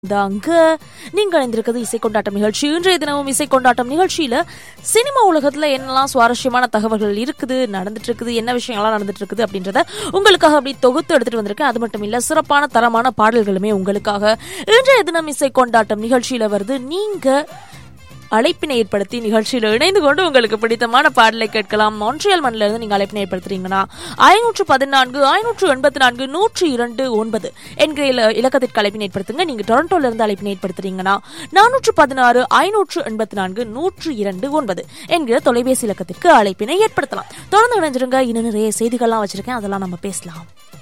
தாங்க நீங்க இணைந்திருக்கிறது இசை கொண்டாட்டம் நிகழ்ச்சி. இன்றைய தினமும் இசை கொண்டாட்டம் நிகழ்ச்சியில சினிமா உலகத்துல என்னெல்லாம் சுவாரஸ்யமான தகவல்கள் இருக்குது, நடந்துட்டு இருக்குது, என்ன விஷயங்கள்லாம் நடந்துட்டு இருக்குது அப்படின்றத உங்களுக்காக அப்படி தொகுத்து எடுத்துட்டு வந்திருக்கேன். அது மட்டும் இல்ல, சிறப்பான தரமான பாடல்களுமே உங்களுக்காக இன்றைய தினம் இசை கொண்டாட்டம் நிகழ்ச்சியில வருது. நீங்க அழைப்பினை ஏற்படுத்தி நிகழ்ச்சியில் இணைந்து கொண்டு உங்களுக்கு பிடித்தமான பாடலை கேட்கலாம். மான்ட்ரியால் மண்ணில இருந்து நீங்க அழைப்பினை ஏற்படுத்துறீங்கன்னா 514 584 102 என்கிற இலக்கத்திற்கு அழைப்பினை ஏற்படுத்துங்க. நீங்க டொரண்டோல இருந்து அழைப்பினை ஏற்படுத்துறீங்கன்னா 416 584 102 என்கிற தொலைபேசி இலக்கத்திற்கு அழைப்பினை ஏற்படுத்தலாம். தொடர்ந்து இணைஞ்சிருங்க. இன்னும் நிறைய செய்திகள்லாம் வச்சிருக்கேன், அதெல்லாம் நம்ம பேசலாம்.